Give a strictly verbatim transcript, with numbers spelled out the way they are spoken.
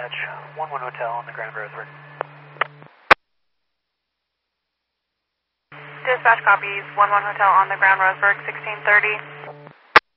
dispatch, one one Hotel on the Grand Roseburg. Dispatch copies, one one Hotel on the Grand Roseburg, sixteen thirty.